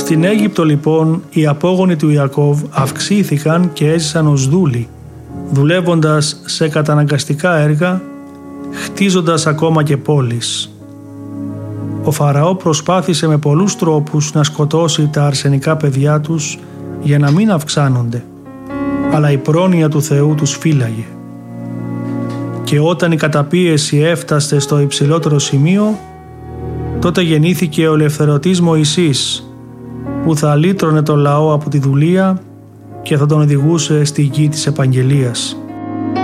Στην Αίγυπτο λοιπόν οι απόγονοι του Ιακώβ αυξήθηκαν και έζησαν ως δούλοι, δουλεύοντας σε καταναγκαστικά έργα, χτίζοντας ακόμα και πόλεις. Ο Φαραώ προσπάθησε με πολλούς τρόπους να σκοτώσει τα αρσενικά παιδιά τους για να μην αυξάνονται, αλλά η πρόνοια του Θεού τους φύλαγε. Και όταν η καταπίεση έφτασε στο υψηλότερο σημείο, τότε γεννήθηκε ο ελευθερωτής Μωυσής, που θα λύτρωνε το λαό από τη δουλεία και θα τον οδηγούσε στη γη της επαγγελίας.